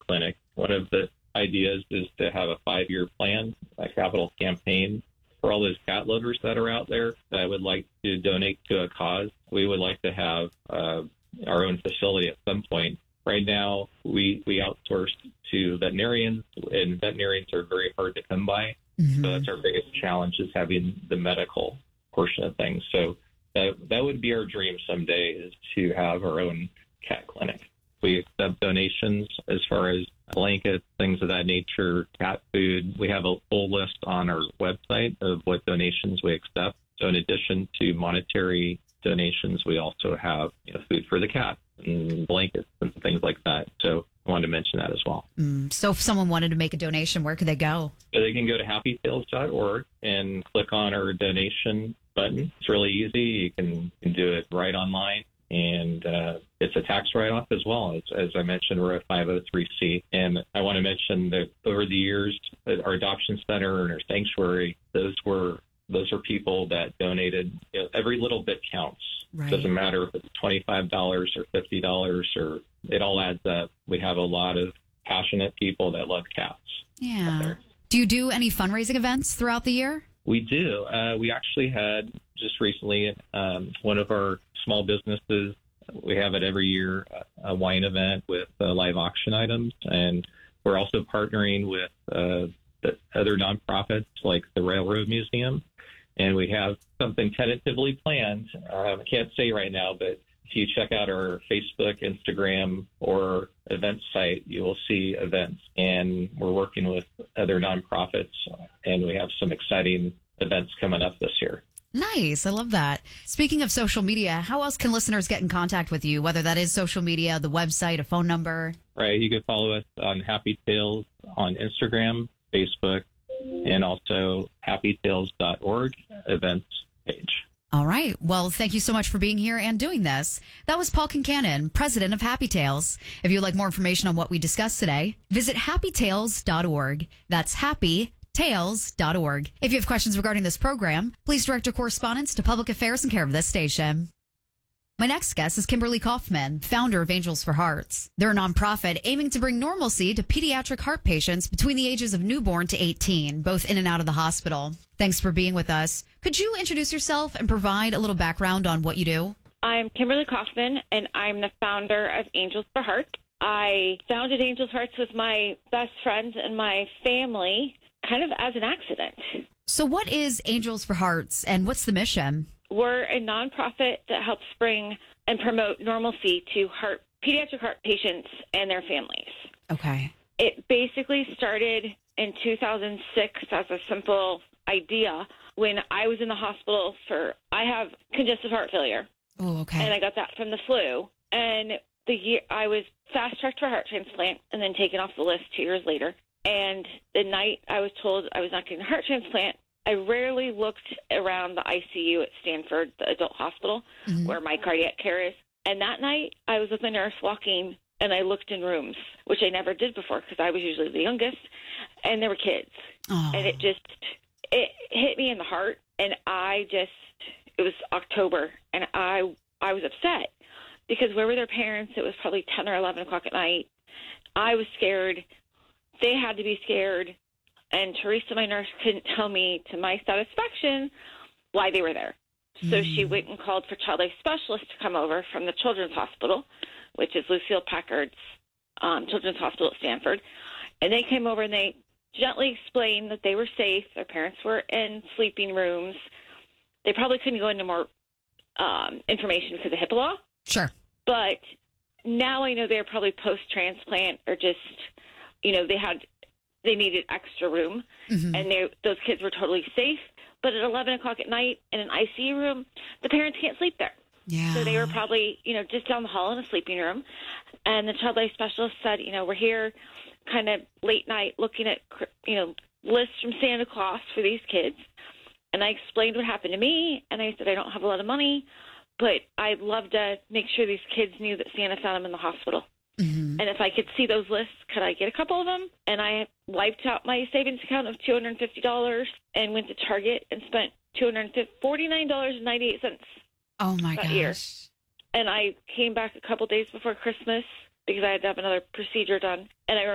clinic. One of the ideas is to have a 5-year plan, a capital campaign for all those cat litters that are out there that would like to donate to a cause. We would like to have our own facility at some point. Right now, we outsource to veterinarians, and veterinarians are very hard to come by. Mm-hmm. So that's our biggest challenge, is having the medical portion of things. So that would be our dream someday, is to have our own cat clinic. We accept donations as far as blankets, things of that nature, cat food. We have a full list on our website of what donations we accept. So in addition to monetary donations, we also have food for the cat and blankets and things like that. So I wanted to mention that as well. So if someone wanted to make a donation, where could they go? So they can go to happytails.org and click on our donation button. It's really easy. You can do it right online. And it's a tax write-off as well. As I mentioned, we're a 503C. And I want to mention that over the years, our adoption center and our sanctuary, those are people that donated. Every little bit counts. Right. Doesn't matter if it's $25 or $50 or it all adds up. We have a lot of passionate people that love cats. Yeah. Do you do any fundraising events throughout the year? We do. We actually had just recently one of our small businesses. We have it every year, a wine event with live auction items. And we're also partnering with the other nonprofits like the Railroad Museum. And we have something tentatively planned. I can't say right now, but if you check out our Facebook, Instagram, or event site, you will see events. And we're working with other nonprofits, and we have some exciting events coming up this year. Nice. I love that. Speaking of social media, how else can listeners get in contact with you, whether that is social media, the website, a phone number? Right. You can follow us on Happy Tails on Instagram, Facebook, and also happytails.org events page. All right. Well, thank you so much for being here and doing this. That was Paul Kincannon, president of Happy Tails. If you'd like more information on what we discussed today, visit happytails.org. That's happytails.org. If you have questions regarding this program, please direct your correspondence to Public Affairs in care of this station. My next guest is Kimberly Kaufman, founder of Angels for Hearts. They're a nonprofit aiming to bring normalcy to pediatric heart patients between the ages of newborn to 18, both in and out of the hospital. Thanks for being with us. Could you introduce yourself and provide a little background on what you do? I'm Kimberly Kaufman, and I'm the founder of Angels for Hearts. I founded Angels for Hearts with my best friends and my family, kind of as an accident. So what is Angels for Hearts, and what's the mission? We're a nonprofit that helps bring and promote normalcy to pediatric heart patients and their families. Okay. It basically started in 2006 as a simple idea when I was in the hospital I have congestive heart failure. Oh, okay. And I got that from the flu. And I was fast-tracked for heart transplant and then taken off the list 2 years later. And the night I was told I was not getting a heart transplant, I rarely looked around the ICU at Stanford, the adult hospital, where my cardiac care is. And that night, I was with a nurse walking, and I looked in rooms, which I never did before because I was usually the youngest, and there were kids. Oh. And it hit me in the heart, and it was October, and I was upset because where were their parents? It was probably 10 or 11 o'clock at night. I was scared. They had to be scared. And Teresa, my nurse, couldn't tell me to my satisfaction why they were there. So she went and called for child life specialists to come over from the Children's Hospital, which is Lucille Packard's Children's Hospital at Stanford. And they came over and they gently explained that they were safe. Their parents were in sleeping rooms. They probably couldn't go into more information because of HIPAA law. Sure. But now I know they're probably post-transplant or just, they needed extra room, and those kids were totally safe. But at 11 o'clock at night in an ICU room, the parents can't sleep there. Yeah. So they were probably, just down the hall in a sleeping room. And the child life specialist said, we're here kind of late night looking at, lists from Santa Claus for these kids. And I explained what happened to me, and I said, I don't have a lot of money, but I'd love to make sure these kids knew that Santa found them in the hospital. And if I could see those lists, could I get a couple of them? And I wiped out my savings account of $250 and went to Target and spent $49.98. Oh, my gosh. Year. And I came back a couple days before Christmas because I had to have another procedure done. And I